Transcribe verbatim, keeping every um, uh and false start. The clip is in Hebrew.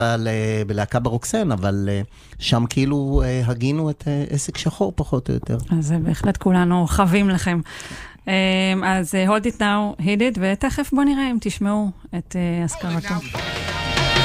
בלהקה ברוקסן, אבל שם כאילו הגינו את עסק שחור פחות או יותר. אז בהחלט כולנו חווים לכם. אז hold it now, hit it, ותכף בוא נראה אם תשמעו את הזכרתו.